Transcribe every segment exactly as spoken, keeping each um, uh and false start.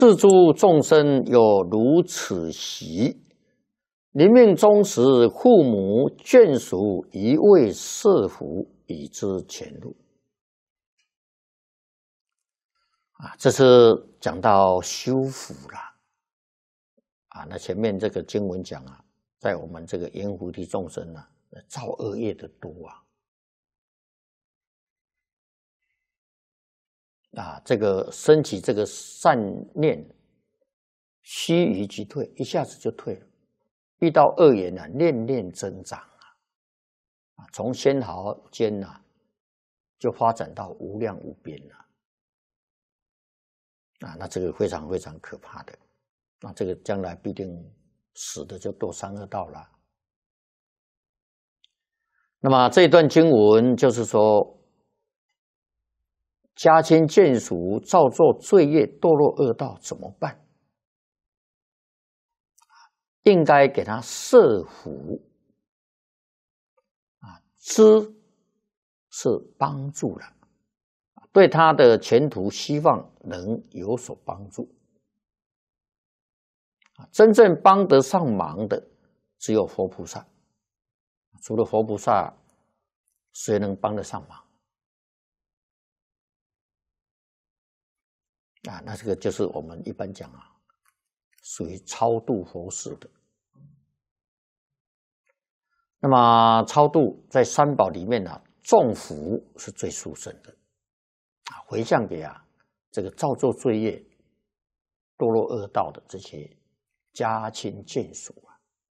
是诸众生有如此习，临命终时，父母眷属一味设福，以之前路。啊，这是讲到修福了。啊，那前面这个经文讲啊，在我们这个阎浮提众生啊，造恶业的多啊。啊，这个升起这个善念，须臾即退，一下子就退了。遇到恶缘啊，念念增长啊，从纤毫间呐、啊，就发展到无量无边了。啊，那这个非常非常可怕的，那这个将来必定死的就堕三恶道了。那么这一段经文就是说，家亲眷属造作罪业，堕落恶道怎么办？应该给他设福啊，知是帮助了，对他的前途希望能有所帮助。真正帮得上忙的只有佛菩萨，除了佛菩萨，谁能帮得上忙？啊，那这个就是我们一般讲啊，属于超度佛事的。那么超度在三宝里面呢、啊，众福是最殊胜的啊，回向给啊这个造作罪业、堕落恶道的这些家亲眷属啊。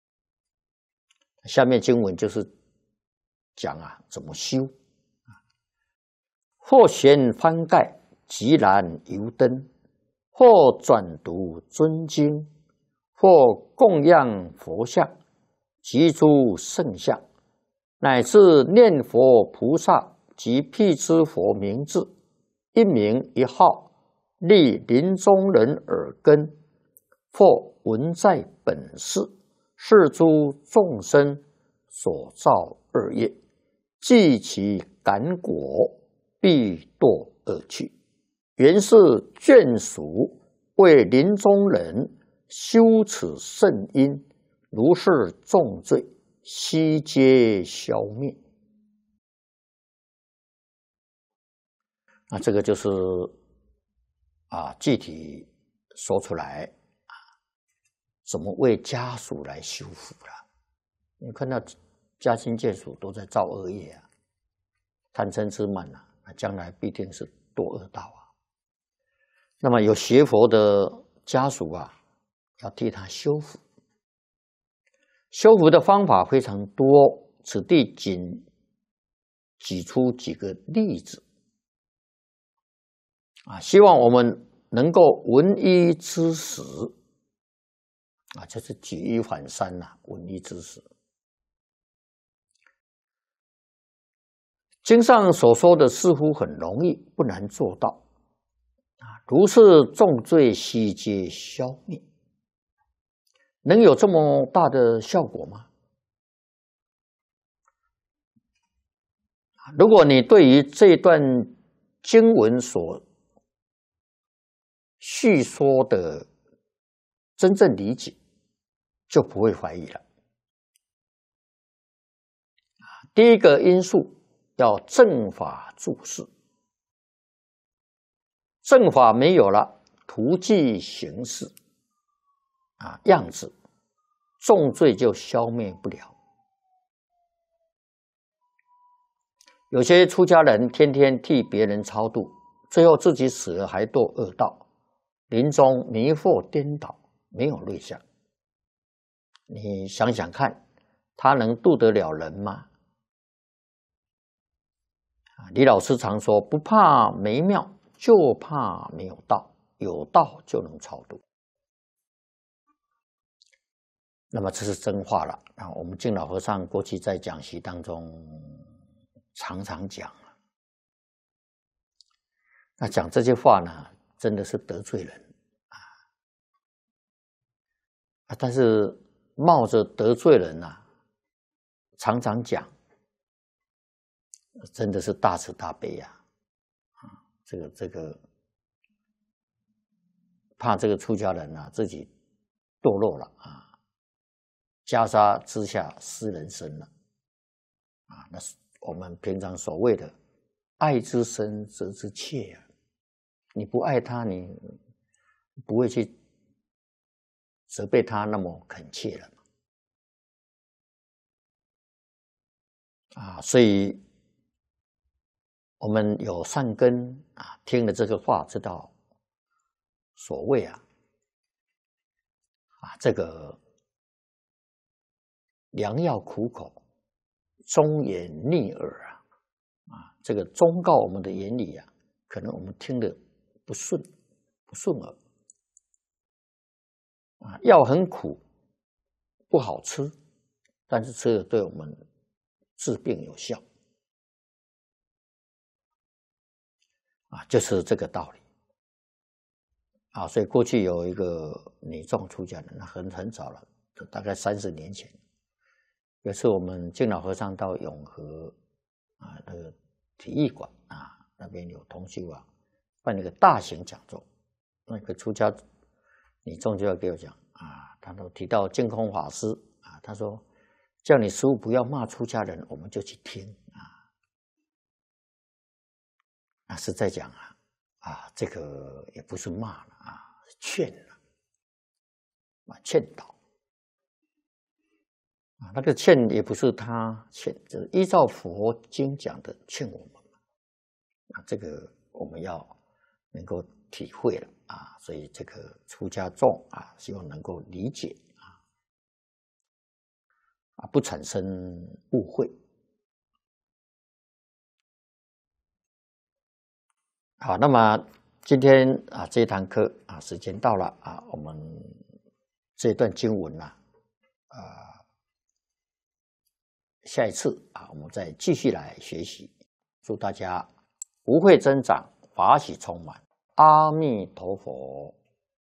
下面经文就是讲啊怎么修啊，或悬幡盖，即燃油灯，或转读尊经，或供养佛像，及诸圣像，乃至念佛菩萨及辟支佛名字，一名一号，立临终人耳根，或闻在本世，是诸众生所造恶业，即其感果，必堕恶趣。原是眷属为临终人修此圣因，如是重罪，悉皆消灭。那这个就是啊，具体说出来啊，怎么为家属来修福了？你看到家亲眷属都在造恶业啊，贪嗔痴慢啊，将来必定是堕恶道啊。那么有学佛的家属啊，要替他修福。修福的方法非常多，此地仅举出几个例子啊，希望我们能够闻一知十啊，这是举一反三呐、啊，闻一知十。经上所说的似乎很容易，不难做到啊，如是重罪悉皆消灭。能有这么大的效果吗？如果你对于这段经文所叙说的真正理解，就不会怀疑了。第一个因素要正法注释，正法没有了，图具形式啊样子，重罪就消灭不了。有些出家人天天替别人超度，最后自己死了还堕恶道，临终迷惑颠倒，没有瑞相。你想想看，他能度得了人吗？李老师常说，不怕没庙，就怕没有道，有道就能超度。那么这是真话了啊！我们净老和尚过去在讲习当中常常讲，那讲这些话呢，真的是得罪人啊！啊，但是冒着得罪人啊，常常讲，真的是大慈大悲呀！啊，这个这个怕这个出家人啊自己堕落了啊，袈裟之下失人身了啊，那是我们平常所谓的爱之深责之切啊，你不爱他，你不会去责备他那么恳切了啊，所以我们有善根啊，听了这个话，知道所谓啊啊这个良药苦口，忠言逆耳啊啊，这个忠告我们的言语啊，可能我们听得不顺不顺耳啊，药很苦，不好吃，但是吃了对我们治病有效啊，就是这个道理啊。所以过去有一个女众出家人，很很早了，大概三十年前，有次我们净老和尚到永和啊那个体育馆啊那边有同修啊办了一个大型讲座，那个出家女众就要给我讲啊，他都提到净空法师啊，他说叫你师父不要骂出家人，我们就去听啊。那是在讲啊啊，这个也不是骂了啊，劝了啊，劝导啊，那个劝也不是他劝，就是依照佛经讲的劝我们啊，这个我们要能够体会了啊，所以这个出家众啊，希望能够理解啊，啊，不产生误会。好，那么今天啊这一堂课啊时间到了啊，我们这段经文呢，啊，呃，下一次啊我们再继续来学习。祝大家福慧增长，法喜充满。阿弥陀佛。